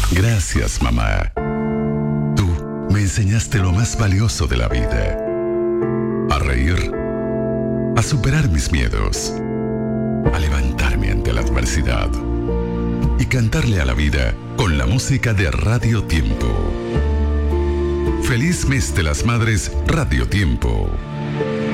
Gracias, mamá. Tú me enseñaste lo más valioso de la vida. A reír, a superar mis miedos, a levantarme ante la adversidad y cantarle a la vida con la música de Radio Tiempo. Feliz mes de las madres, Radio Tiempo.